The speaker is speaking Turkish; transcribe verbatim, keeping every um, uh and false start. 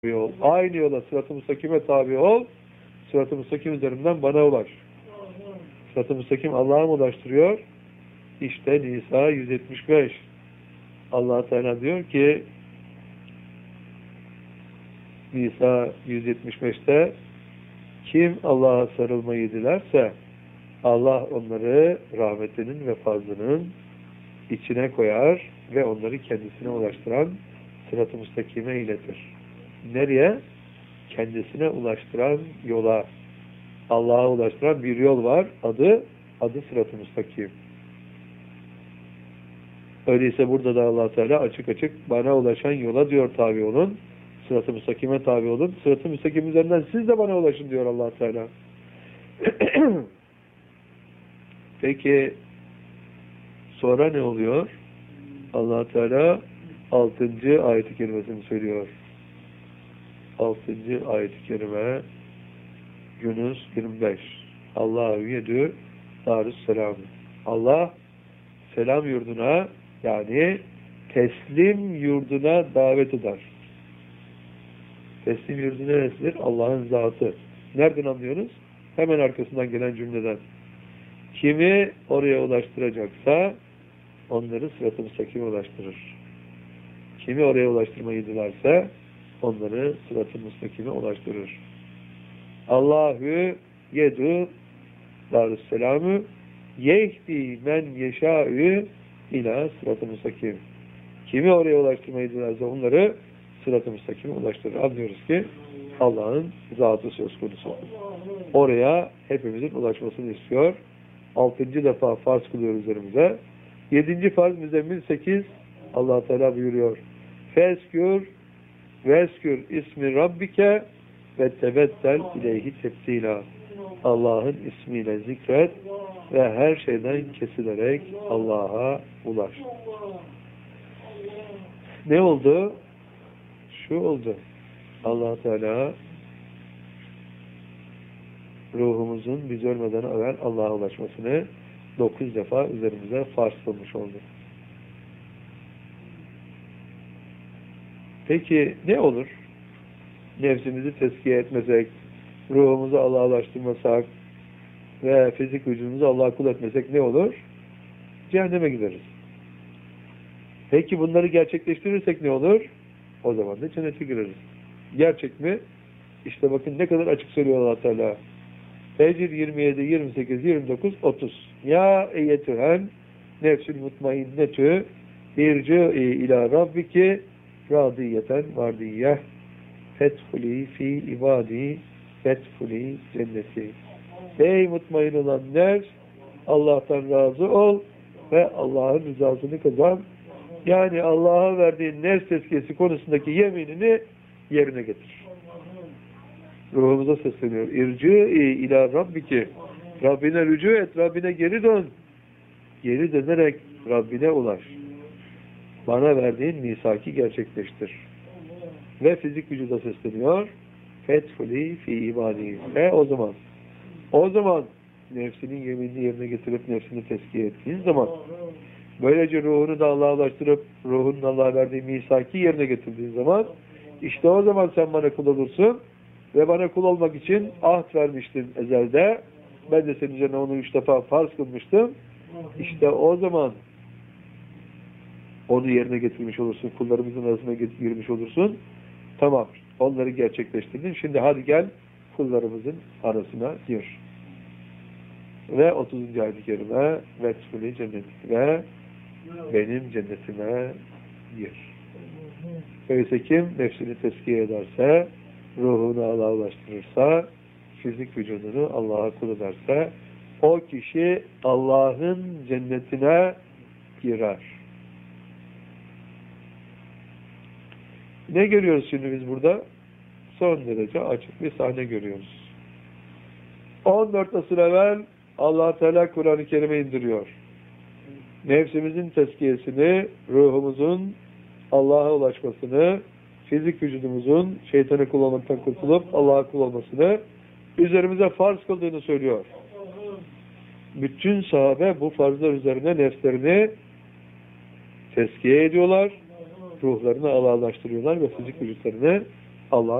ol. Aynı yola sırat-ı müstakime tabi ol. Sırat-ı müstakim üzerinden bana ulaş. Sırat-ı müstakim Allah'a mı ulaştırıyor? İşte Nisa yüz yetmiş beş. Allah Teala diyor ki Nisa yüz yetmiş beşte kim Allah'a sarılmayı dilerse Allah onları rahmetinin ve fazlının içine koyar ve onları kendisine ulaştıran sırat-ı müstakime iletir. Nereye? Kendisine ulaştıran yola. Allah'a ulaştıran bir yol var. Adı adı sırat-ı müstakim. Öyleyse burada da Allah Teala açık açık bana ulaşan yola diyor tabi olun. Sırat-ı müstakime tabi olun. Sırat-ı müstakim üzerinden siz de bana ulaşın diyor Allah Teala. Peki sonra ne oluyor? Allah Teala altıncı ayet-i kerimesini söylüyor. altıncı ayet-i kerime Yunus yirmi beş. Allahu yedü darüsselam. Allah selam yurduna yani teslim yurduna davet eder. Teslim yurdu neresidir? Allah'ın zatı. Nereden anlıyoruz? Hemen arkasından gelen cümleden. Kimi oraya ulaştıracaksa onları sırat-ı müstakime ulaştırır. Kimi oraya ulaştırmayı dilerse onları sırat-ı müstakime ulaştırır. Allahu yedu darüsselamü yehdi men yeşâ'ü ila sırat-ı müstakim. Kimi oraya ulaştırmayı dilerse onları sırat-ı müstakime ulaştırır. Anlıyoruz ki Allah'ın zatı söz konusu. Oraya hepimizin ulaşmasını istiyor. Altıncı defa farz kılıyor üzerimize. Yedinci farz Müzzemmil sekiz. Allah Teala buyuruyor. Feskür veskür ismi rabbike ve tebettel ileyhi tebtila. Allah'ın ismiyle zikret ve her şeyden kesilerek Allah'a ulaş. Ne oldu? Şu oldu. Allah Teala ruhumuzun biz ölmeden evvel Allah'a ulaşmasını dokuz defa üzerimize farz kılmış oldu. Peki ne olur? Nefsimizi tezkiye etmesek, ruhumuzu Allah'a ulaştırmasak ve fizik vücudumuzu Allah'a kul etmesek ne olur? Cehenneme gideriz. Peki bunları gerçekleştirirsek ne olur? O zaman da cennete gireriz. Gerçek mi? İşte bakın ne kadar açık söylüyor Allah Teala. Fecr yirmi yedi, yirmi sekiz, yirmi dokuz, otuz. Ya eyyetühen nefsül mutmainnetü irci'i ila rabbiki radiyeten vardiyyeh fethuli fi ibadi fethuli cenneti. Ey mutmain olan nefs, Allah'tan razı ol ve Allah'ın rızasını kazan. Yani Allah'a verdiğin nefs tezkiyesi konusundaki yeminini yerine getir. Ruhumuza sesleniyor. İrci'i ila rabbiki. Rabbine rücu et, Rabbine geri dön. Geri dönerek Rabbine ulaş. Bana verdiğin misaki gerçekleştir. Ve fizik vücuda sesleniyor. Fethuli fi ibadi. Ve o zaman o zaman nefsinin yeminini yerine getirip nefsini tezkiye ettiğin zaman böylece ruhunu da Allah'a ulaştırıp ruhunun Allah'a verdiği misaki yerine getirdiğin zaman işte o zaman sen bana kul olursun ve bana kul olmak için ahd vermiştin ezelde. Ben de senin üzerine onu üç defa farz kılmıştım. İşte o zaman onu yerine getirmiş olursun. Kullarımızın arasına girmiş olursun. Tamam. Onları gerçekleştirdin. Şimdi hadi gel kullarımızın arasına gir. Ve otuzuncu ayet-i kerime vethuli cennetik ve benim cennetime gir. Öyleyse kim nefsini tezkiye ederse, ruhunu Allah'a ulaştırırsa, fizik vücudunu Allah'a kul ederse, o kişi Allah'ın cennetine girer. Ne görüyoruz şimdi biz burada? Son derece açık bir sahne görüyoruz. on dört asır evvel Allah Teala Kur'an-ı Kerim'e indiriyor. Nefsimizin tezkiyesini, ruhumuzun Allah'a ulaşmasını, fizik vücudumuzun şeytana kul olmaktan kurtulup Allah'a kul olmasını üzerimize farz kıldığını söylüyor. Bütün sahabe bu farzlar üzerine nefslerini tezkiye ediyorlar, ruhlarını Allah'a ulaştırıyorlar ve fizik vücutlarını Allah'a